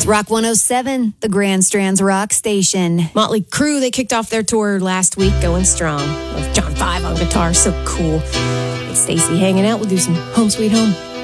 It's Rock 107, the Grand Strands Rock Station. Motley Crue, they kicked off their tour last week, going strong. With John 5 on guitar, so cool. It's Stacy hanging out. We'll do some Home Sweet Home.